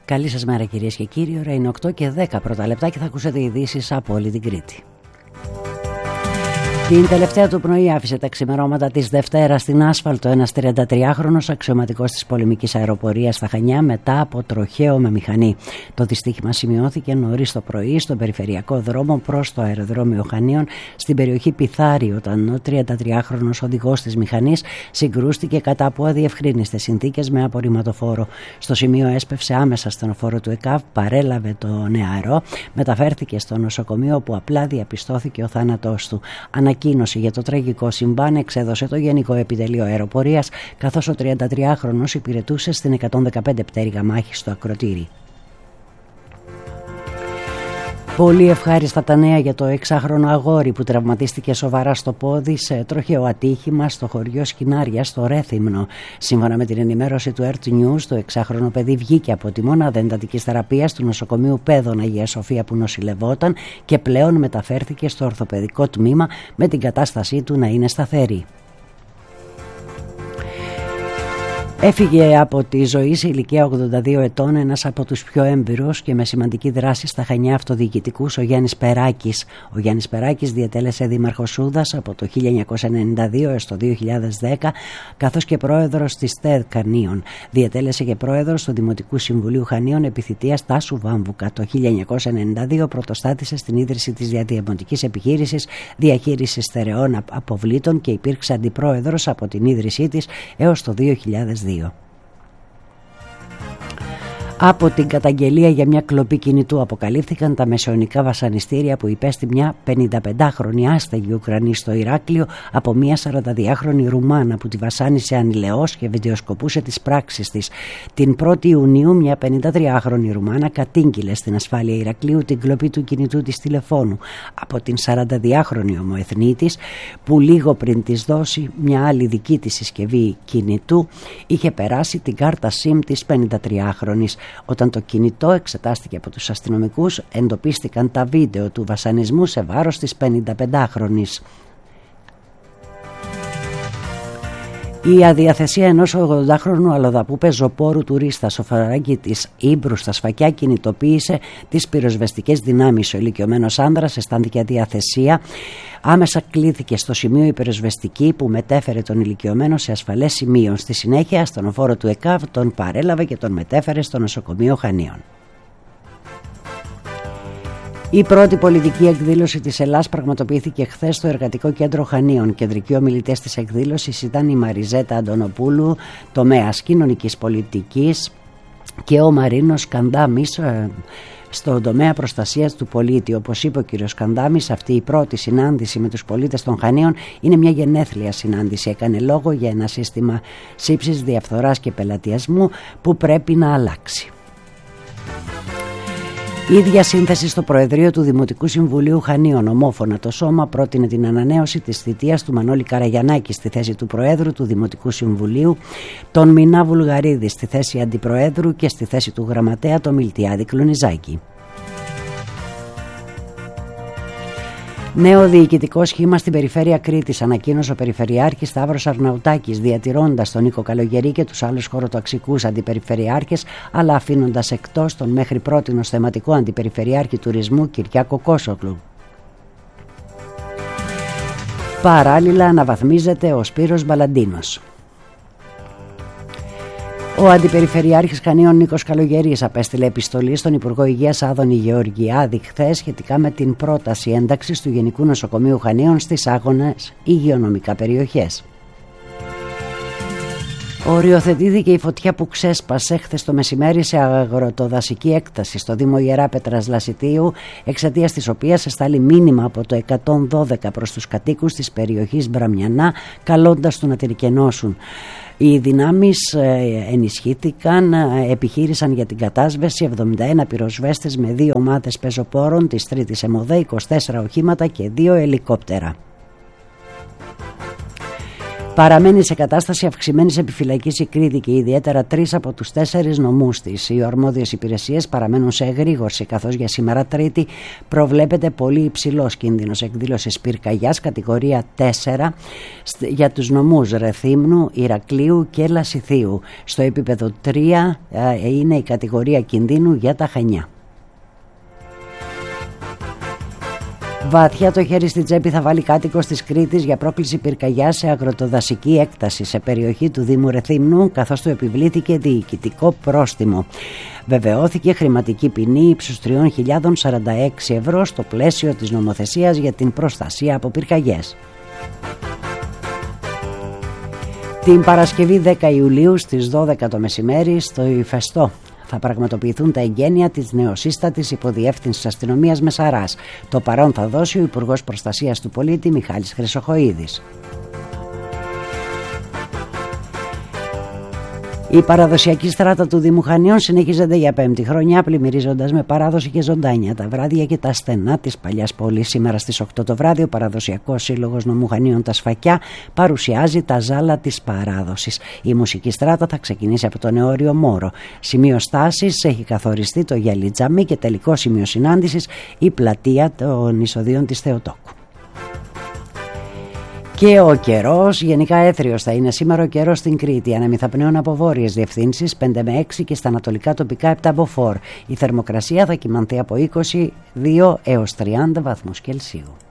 Καλή σας μέρα κυρίες και κύριοι, ώρα είναι 8 και 10 πρώτα λεπτά και θα ακούσετε ειδήσεις από όλη την Κρήτη. Την τελευταία του πνοή άφησε τα ξημερώματα της Δευτέρας στην άσφαλτο ένας 33χρονος αξιωματικός της πολεμικής αεροπορίας στα Χανιά μετά από τροχαίο με μηχανή. Το δυστύχημα σημειώθηκε νωρίς το πρωί στον περιφερειακό δρόμο προς το αεροδρόμιο Χανίων στην περιοχή Πιθάρη, όταν ο 33χρονος οδηγός της μηχανής συγκρούστηκε κατά από αδιευκρίνιστες συνθήκες με απορριμματοφόρο. Στο σημείο έσπευσε άμεσα στενοφόρο του ΕΚΑΒ, παρέλαβε το νεαρό, μεταφέρθηκε στο νοσοκομείο όπου απλά διαπιστώθηκε ο θάνατός του. Ανακοίνωση για το τραγικό συμβάν εξέδωσε το Γενικό Επιτελείο Αεροπορίας, καθώς ο 33χρονος υπηρετούσε στην 115 πτέρυγα μάχη στο ακροτήρι. Πολύ ευχάριστα τα νέα για το 6χρονο αγόρι που τραυματίστηκε σοβαρά στο πόδι σε τροχαίο ατύχημα στο χωριό Σκινάρια στο Ρέθυμνο. Σύμφωνα με την ενημέρωση του Earth News, το 6χρονο παιδί βγήκε από τη μονάδα εντατικής θεραπείας του νοσοκομείου Πέδων Αγία Σοφία που νοσηλευόταν και πλέον μεταφέρθηκε στο ορθοπαιδικό τμήμα με την κατάστασή του να είναι σταθερή. Έφυγε από τη ζωή σε ηλικία 82 ετών ένας από τους πιο έμπειρους και με σημαντική δράση στα Χανιά αυτοδιοικητικούς, ο Γιάννης Περάκης. Ο Γιάννης Περάκης διετέλεσε δήμαρχος Σούδας από το 1992 έως το 2010, καθώς και πρόεδρος της ΤΕΔ Κανίων. Διετέλεσε και πρόεδρος του Δημοτικού Συμβουλίου Χανίων επί θητείας Τάσου Βάμβουκα. Το 1992 πρωτοστάτησε στην ίδρυση της διαδημοτικής επιχείρησης διαχείρισης στερεών αποβλήτων και υπήρξε αντιπρόεδρος από την ίδρυσή της έως το 2002. Από την καταγγελία για μια κλοπή κινητού αποκαλύφθηκαν τα μεσαιωνικά βασανιστήρια που υπέστη μια 55χρονη άστεγη Ουκρανή στο Ηράκλειο από μια 42χρονη Ρουμάνα που τη βασάνισε ανηλαιώς και βιντεοσκοπούσε τις πράξεις της. Την 1η Ιουνίου μια 53χρονη Ρουμάνα κατήγγειλε στην ασφάλεια Ηρακλείου την κλοπή του κινητού της τηλεφώνου από την 42χρονη ομοεθνή της, που λίγο πριν της δώσει μια άλλη δική της συσκευή κινητού είχε περάσει την κάρτα SIM της 53χρονης. Όταν το κινητό εξετάστηκε από τους αστυνομικούς, εντοπίστηκαν τα βίντεο του βασανισμού σε βάρος της 55χρονης. Η αδιαθεσία ενός 80χρονου αλλοδαπού πεζοπόρου τουρίστα στο φαράγγι της Ήμπρου στα Σφακιά κινητοποίησε τις πυροσβεστικές δυνάμεις. Ο ηλικιωμένος άνδρας αισθάνθηκε αδιαθεσία. Άμεσα κλήθηκε στο σημείο η πυροσβεστική που μετέφερε τον ηλικιωμένο σε ασφαλές σημείο. Στη συνέχεια, στενοφόρο του ΕΚΑΒ τον παρέλαβε και τον μετέφερε στο νοσοκομείο Χανίων. Η πρώτη πολιτική εκδήλωση της Ελλάς πραγματοποιήθηκε χθες στο Εργατικό Κέντρο Χανίων. Κεντρικοί ομιλητές της εκδήλωσης ήταν η Μαριζέτα Αντωνοπούλου, τομέας κοινωνικής πολιτικής, και ο Μαρίνος Καντάμης στον τομέα προστασίας του πολίτη. Όπως είπε ο κ. Καντάμης, αυτή η πρώτη συνάντηση με τους πολίτες των Χανίων είναι μια γενέθλια συνάντηση. Έκανε λόγο για ένα σύστημα σύψης, διαφθοράς και πελατειασμού που πρέπει να αλλάξει. Η ίδια σύνθεση στο Προεδρείο του Δημοτικού Συμβουλίου Χανίων. Ομόφωνα το σώμα πρότεινε την ανανέωση της θητείας του Μανώλη Καραγιαννάκη στη θέση του Προέδρου του Δημοτικού Συμβουλίου, τον Μινά Βουλγαρίδη στη θέση Αντιπροέδρου και στη θέση του Γραμματέα τον Μιλτιάδη Κλουνιζάκη. Νέο διοικητικό σχήμα στην περιφέρεια Κρήτης, ανακοίνωσε ο Περιφερειάρχης Σταύρος Αρναουτάκης, διατηρώντας τον Νίκο Καλογερή και τους άλλους χωροταξικούς αντιπεριφερειάρχες, αλλά αφήνοντας εκτός τον μέχρι πρότινος θεματικό αντιπεριφερειάρχη τουρισμού Κυριάκο Κόσογλου. Παράλληλα αναβαθμίζεται ο Σπύρος Μπαλαντίνος. Ο Αντιπεριφερειάρχης Χανίων Νίκος Καλογερής απέστειλε επιστολή στον Υπουργό Υγείας Άδωνη Γεωργιάδη χθες σχετικά με την πρόταση ένταξης του Γενικού Νοσοκομείου Χανίων στις άγονες υγειονομικά περιοχές. Οριοθετήθηκε η φωτιά που ξέσπασε χθες το μεσημέρι σε αγροτοδασική έκταση στο Δήμο Ιεράπετρας Λασιτίου, εξαιτίας της οποίας εστάλει μήνυμα από το 112 προς τους κατοίκους της περιοχής Μπραμιανά, καλώντας του να την κενώσουν. Οι δυνάμεις ενισχύθηκαν, επιχείρησαν για την κατάσβεση 71 πυροσβέστες με 2 ομάδες πεζοπόρων της 3ης ΕΜΟΔΕ, 24 οχήματα και 2 ελικόπτερα. Παραμένει σε κατάσταση αυξημένης επιφυλακής η Κρήτη και ιδιαίτερα 3 από τους 4 νομούς της. Οι αρμόδιες υπηρεσίες παραμένουν σε εγρήγορση, καθώς για σήμερα Τρίτη προβλέπεται πολύ υψηλός κίνδυνος εκδήλωσης πυρκαγιάς κατηγορία 4 για τους νομούς Ρεθύμνου, Ηρακλείου και Λασιθίου. Στο επίπεδο 3 είναι η κατηγορία κινδύνου για τα Χανιά. Βαθιά το χέρι στη τσέπη θα βάλει κάτοικος της Κρήτης για πρόκληση πυρκαγιάς σε αγροτοδασική έκταση σε περιοχή του Δήμου Ρεθύμνου, καθώς του επιβλήθηκε διοικητικό πρόστιμο. Βεβαιώθηκε χρηματική ποινή ύψους 3.046 ευρώ στο πλαίσιο της νομοθεσίας για την προστασία από πυρκαγιές. Την Παρασκευή 10 Ιουλίου στις 12 το μεσημέρι στο Ηφαιστό θα πραγματοποιηθούν τα εγγένεια της νεοσύστατης Υποδιεύθυνσης Αστυνομίας Μεσαράς. Το παρόν θα δώσει ο Υπουργός Προστασίας του Πολίτη Μιχάλης Χρυσοχοΐδης. Η παραδοσιακή στράτα του Δήμου Χανίων συνεχίζεται για 5η χρονιά, πλημμυρίζοντας με παράδοση και ζωντάνια τα βράδια και τα στενά της παλιάς πόλης. Σήμερα στις 8 το βράδυ, ο Παραδοσιακός Σύλλογος Νομού Χανίων Τα Σφακιά παρουσιάζει τα ζάλα της παράδοσης. Η μουσική στράτα θα ξεκινήσει από τον Νεόριο Μόρο. Σημείο στάσης έχει καθοριστεί το Γιαλιτζαμί και τελικό σημείο συνάντησης η πλατεία των εισοδείων της Θεοτόκου. Και ο καιρός, γενικά έθριος θα είναι σήμερα ο καιρός στην Κρήτη. Ανεμιθαπνέων από βόρειες διευθύνσεις 5 με 6 και στα ανατολικά τοπικά 7 μποφόρ. Η θερμοκρασία θα κυμανθεί από 22 έως 30 βαθμούς Κελσίου.